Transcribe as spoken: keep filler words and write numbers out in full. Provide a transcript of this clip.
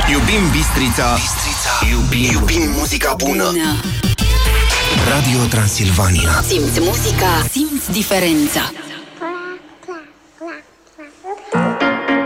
Iubim Bistrița, Bistrița. Iubim, iubim muzica bună. bună Radio Transilvania. Simți muzica, simți diferența.